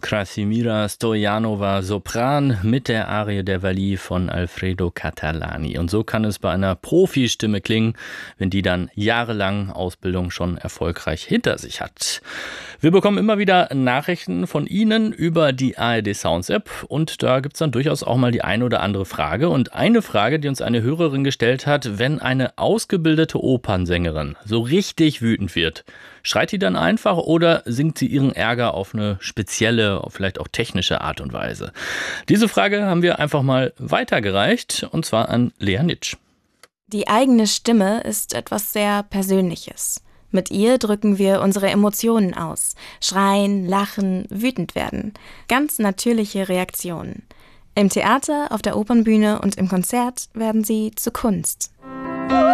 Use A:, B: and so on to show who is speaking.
A: Krasimira Stojanova Sopran mit der Arie der Wally von Alfredo Catalani. Und so kann es bei einer Profistimme klingen, wenn die dann jahrelang Ausbildung schon erfolgreich hinter sich hat. Wir bekommen immer wieder Nachrichten von Ihnen über die ARD Sounds App und da gibt es dann durchaus auch mal die eine oder andere Frage. Und eine Frage, die uns eine Hörerin gestellt hat: Wenn eine ausgebildete Opernsängerin so richtig wütend wird, schreit die dann einfach oder singt sie ihren Ärger auf eine spezielle, vielleicht auch technische Art und Weise? Diese Frage haben wir einfach mal weitergereicht, und zwar an Lea Nitsch.
B: Die eigene Stimme ist etwas sehr Persönliches. Mit ihr drücken wir unsere Emotionen aus. Schreien, lachen, wütend werden. Ganz natürliche Reaktionen. Im Theater, auf der Opernbühne und im Konzert werden sie zu Kunst.